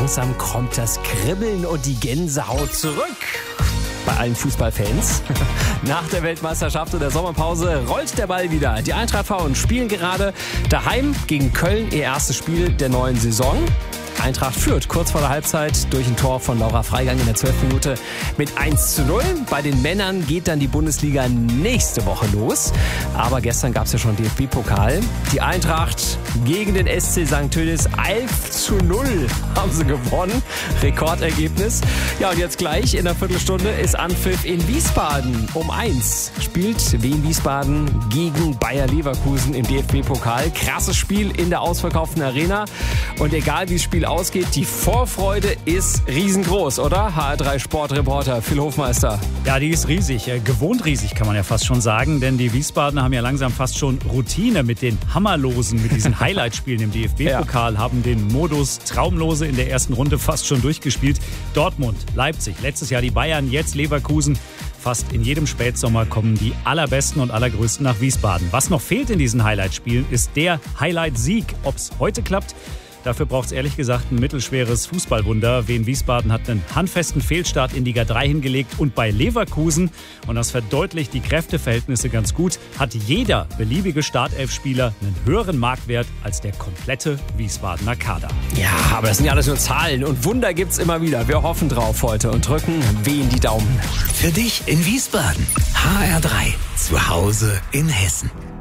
langsam kommt das Kribbeln und die Gänsehaut zurück. Bei allen Fußballfans. Nach der Weltmeisterschaft und der Sommerpause rollt der Ball wieder. Die Eintracht Frauen spielen gerade daheim gegen Köln ihr erstes Spiel der neuen Saison. Eintracht führt kurz vor der Halbzeit durch ein Tor von Laura Freigang in der 12. Minute mit 1:0. Bei den Männern geht dann die Bundesliga nächste Woche los. Aber gestern gab es ja schon DFB-Pokal. Die Eintracht gegen den SC St. Tönnies 11:0 haben sie gewonnen. Rekordergebnis. Ja, und jetzt gleich in der Viertelstunde ist Anpfiff in Wiesbaden. Um 1 spielt Wien Wiesbaden gegen Bayer Leverkusen im DFB-Pokal. Krasses Spiel in der ausverkauften Arena. Und egal wie das Spiel ausgeht, die Vorfreude ist riesengroß, oder? HR3 Sportreporter Phil Hofmeister. Ja, die ist riesig. Gewohnt riesig, kann man ja fast schon sagen. Denn die Wiesbadener haben ja langsam fast schon Routine mit den Hammerlosen, mit diesen Highlight-Spielen im DFB-Pokal, haben den Modus Traumlose in der ersten Runde fast schon durchgespielt. Dortmund, Leipzig, letztes Jahr die Bayern, jetzt Leverkusen. Fast in jedem Spätsommer kommen die allerbesten und allergrößten nach Wiesbaden. Was noch fehlt in diesen Highlight-Spielen, ist der Highlight-Sieg. Ob es heute klappt? Dafür braucht es ehrlich gesagt ein mittelschweres Fußballwunder. Wien Wiesbaden hat einen handfesten Fehlstart in Liga 3 hingelegt. Und bei Leverkusen, und das verdeutlicht die Kräfteverhältnisse ganz gut, hat jeder beliebige Startelfspieler einen höheren Marktwert als der komplette Wiesbadener Kader. Ja, aber das sind ja alles nur Zahlen. Und Wunder gibt's immer wieder. Wir hoffen drauf heute und drücken Wien die Daumen. Für dich in Wiesbaden. HR3. Zu Hause in Hessen.